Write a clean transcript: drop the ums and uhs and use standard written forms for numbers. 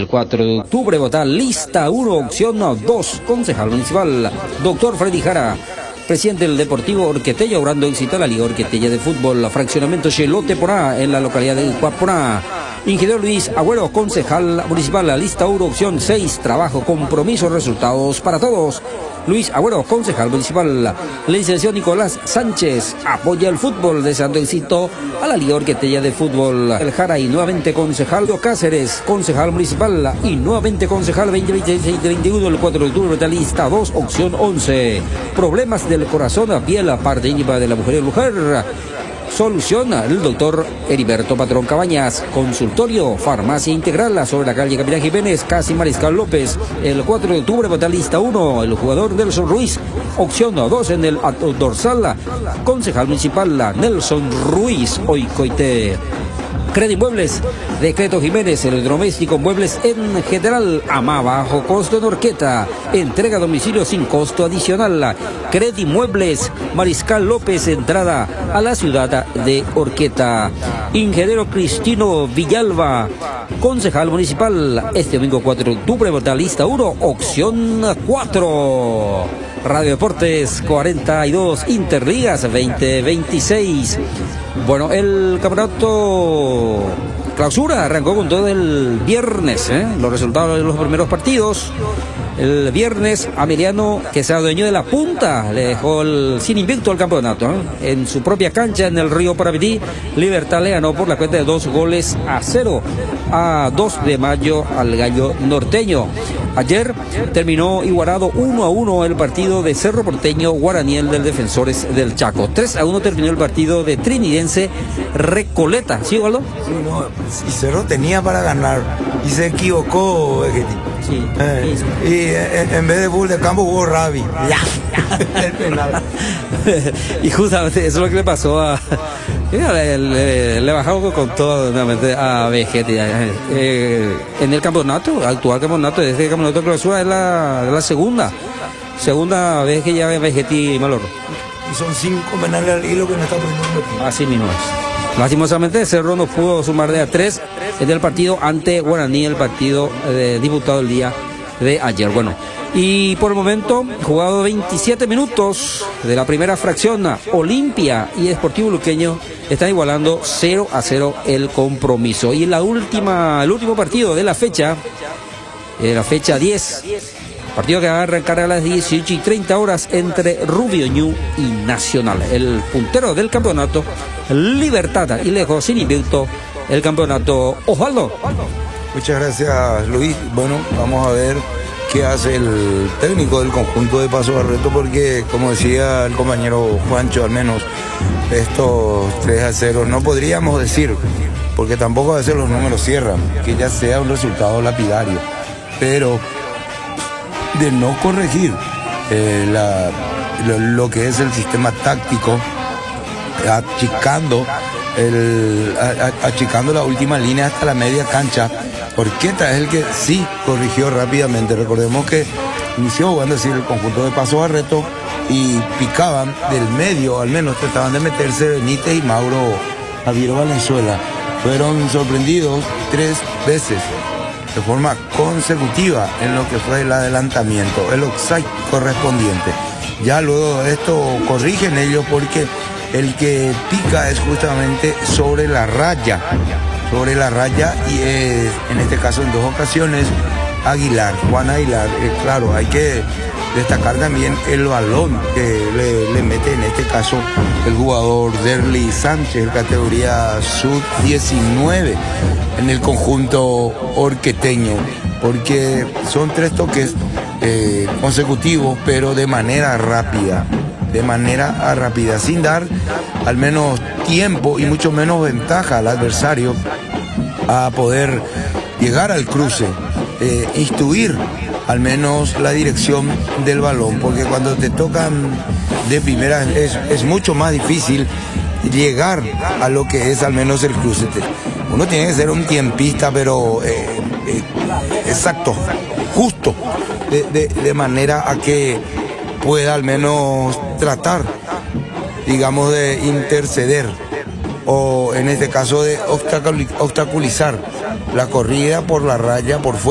El 4 de octubre vota lista 1, opción 2, concejal municipal, doctor Freddy Jara, presidente del Deportivo Orqueteña, obrando éxito a la Liga Orqueteña de Fútbol, fraccionamiento Chelote Porá, en la localidad de Cuaporá. Ingeniero Luis Agüero, concejal municipal, la lista 1, opción 6, trabajo, compromiso, resultados para todos. Luis Agüero, concejal municipal. La licenciado Nicolás Sánchez, apoya el fútbol, deseando éxito a la Liga Orqueteña de Fútbol. El Jara y nuevamente concejal Cáceres, concejal municipal y nuevamente concejal 2026-2021, el 4 de octubre, la lista 2, opción 11. Problemas del corazón, a piel, la parte íntima de la mujer. Soluciona el doctor Heriberto Patrón Cabañas. Consultorio, farmacia integral, sobre la calle Capitán Jiménez, casi Mariscal López. El 4 de octubre, vota lista 1, el jugador Nelson Ruiz. Opción 2 en el dorsal, concejal municipal Nelson Ruiz. Hoy coite. Credit Muebles, Decreto Jiménez, electrodoméstico, muebles en general, AMA bajo costo en Orqueta, entrega a domicilio sin costo adicional. Credit Muebles, Mariscal López, entrada a la ciudad de Orqueta. Ingeniero Cristino Villalba, concejal municipal, este domingo 4 de octubre, vota lista 1, opción 4. Radio Deportes 42, Interligas 2026. Bueno, el campeonato clausura arrancó con todo el viernes, los resultados de los primeros partidos. El viernes, Ameliano, que se adueñó de la punta, le dejó sin invicto al campeonato. En su propia cancha, en el Río Paramití, Libertad le ganó por la cuenta de 2-0 a 2 de mayo al Gallo Norteño. Ayer terminó igualado 1-1 el partido de Cerro Porteño Guaraniel del Defensores del Chaco. 3-1 terminó el partido de Trinidense Recoleta. ¿Sí, Waldo? Sí, no, y Cerro tenía para ganar y se equivocó. Sí. Y en vez de bull de campo hubo Rabi. El penal. Y justamente eso es lo que le pasó a... le bajamos con todo nuevamente a Vegetti. En el campeonato, actual campeonato, desde el campeonato de clausura es la segunda vez que ya ve Vegetti Maloro. Y son 5 penales al hilo que no está poniendo. Así mismo es. Lastimosamente Cerro no pudo sumar de a 3 en el partido ante Guaraní, el partido disputado el día de ayer. Bueno, y por el momento, jugado 27 minutos de la primera fracción, Olimpia y Sportivo Luqueño están igualando 0-0 el compromiso. Y el último partido de la fecha 10, partido que va a arrancar a las 18:30 entre Rubio Ñu y Nacional. El puntero del campeonato, Libertad, y lejos sin invicto el campeonato. Osvaldo. Muchas gracias, Luis. Bueno, vamos a ver qué hace el técnico del conjunto de Paso Barreto, porque como decía el compañero Juancho, al menos estos 3-0 no podríamos decir, porque tampoco a veces los números cierran, que ya sea un resultado lapidario, pero de no corregir lo que es el sistema táctico, achicando la última línea hasta la media cancha. Orqueta es el que sí corrigió rápidamente. Recordemos que inició jugando así el conjunto de Paso Barreto y picaban del medio, al menos trataban de meterse Benítez y Mauro Javier Valenzuela. Fueron sorprendidos 3 veces de forma consecutiva en lo que fue el adelantamiento, el offside correspondiente. Ya luego de esto corrigen ellos, porque el que pica es justamente sobre la raya, y es, en este caso en 2 ocasiones, Juan Aguilar. Claro, hay que destacar también el balón que le mete en este caso el jugador Derly Sánchez, categoría sub-19 en el conjunto orqueteño, porque son 3 toques consecutivos, pero de manera rápida, sin dar al menos tiempo y mucho menos ventaja al adversario a poder llegar al cruce, instruir al menos la dirección del balón, porque cuando te tocan de primera es mucho más difícil llegar a lo que es al menos el cruce. Uno tiene que ser un tiempista, pero exacto, justo, de manera a que pueda al menos tratar, digamos, de interceder, o en este caso de obstaculizar la corrida por la raya por fuera.